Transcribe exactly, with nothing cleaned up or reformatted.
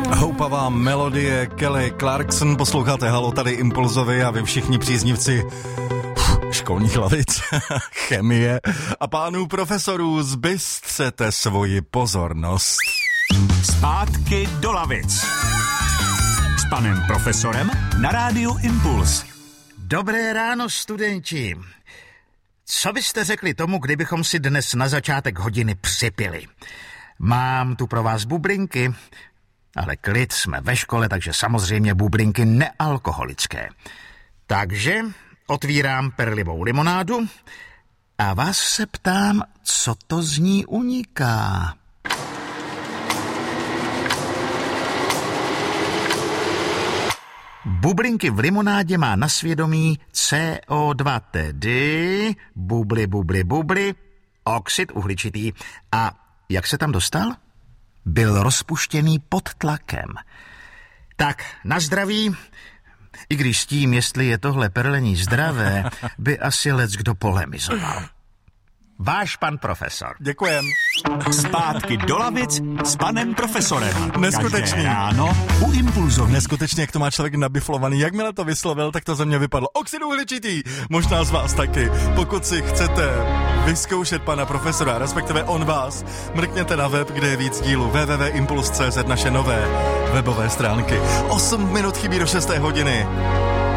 Houpavá melodie Kelly Clarkson, posloucháte Halo tady Impulzovi a vy všichni příznivci školních lavic, chemie a pánů profesorů, zbystřete svoji pozornost. Zpátky do lavic s panem profesorem na rádiu Impuls. Dobré ráno, studenti. Co byste řekli tomu, kdybychom si dnes na začátek hodiny připili? Mám tu pro vás bublinky, ale klid, jsme ve škole, takže samozřejmě bublinky nealkoholické. Takže otvírám perlivou limonádu a vás se ptám, co to z ní uniká. Bublinky v limonádě má na svědomí C O dva, tedy bubly, bubly, bubly, oxid uhličitý. A jak se tam dostal? Byl rozpuštěný pod tlakem. Tak, na zdraví, i když s tím, jestli je tohle perlení zdravé, by asi leckdo polemizoval. Váš pan profesor. Děkujem. Zpátky do lavic s panem profesorem. Neskutečný. Každé ráno u Impulzu. Neskutečně, jak to má člověk nabiflovaný. Jakmile to vyslovil, tak to ze mě vypadlo. Oxid uhličitý. Možná z vás taky. Pokud si chcete vyzkoušet pana profesora, respektive on vás, mrkněte na web, kde je víc dílů. w w w tečka impuls tečka c z, naše nové webové stránky. osm minut chybí do šesté hodiny.